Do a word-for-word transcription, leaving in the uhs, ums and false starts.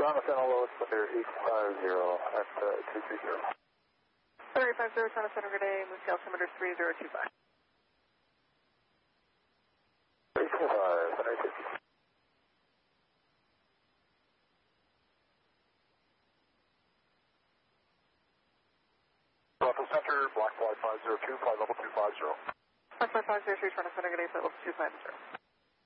Toronto Center, lowest clear eight five zero at uh, two three zero. three five zero, Toronto Center, good day, move to altimeter three zero two five. three two five, Center fifty. Toronto Center, block flight five zero two, flight level two five zero. Block flight five zero two, Toronto Center, good day, flight level two five zero.